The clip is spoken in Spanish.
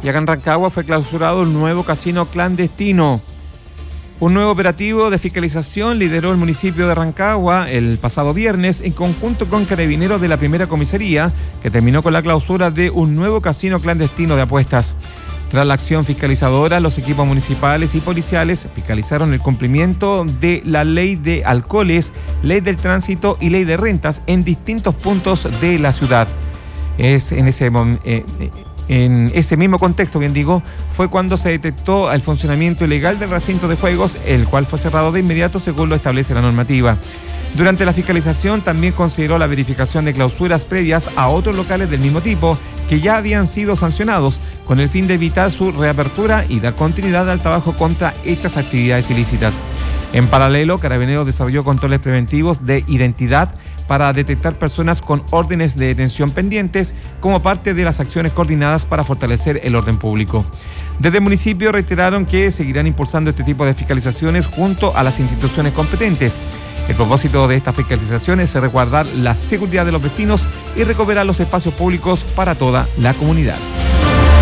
Y acá en Rancagua fue clausurado un nuevo casino clandestino. Un nuevo operativo de fiscalización lideró el municipio de Rancagua el pasado viernes en conjunto con carabineros de la primera comisaría, que terminó con la clausura de un nuevo casino clandestino de apuestas. Tras la acción fiscalizadora, los equipos municipales y policiales fiscalizaron el cumplimiento de la ley de alcoholes, ley del tránsito y ley de rentas en distintos puntos de la ciudad. En ese mismo contexto, fue cuando se detectó el funcionamiento ilegal del recinto de juegos, el cual fue cerrado de inmediato según lo establece la normativa. Durante la fiscalización también consideró la verificación de clausuras previas a otros locales del mismo tipo que ya habían sido sancionados, con el fin de evitar su reapertura y dar continuidad al trabajo contra estas actividades ilícitas. En paralelo, Carabineros desarrolló controles preventivos de identidad para detectar personas con órdenes de detención pendientes como parte de las acciones coordinadas para fortalecer el orden público. Desde el municipio reiteraron que seguirán impulsando este tipo de fiscalizaciones junto a las instituciones competentes. El propósito de estas fiscalizaciones es resguardar la seguridad de los vecinos y recuperar los espacios públicos para toda la comunidad.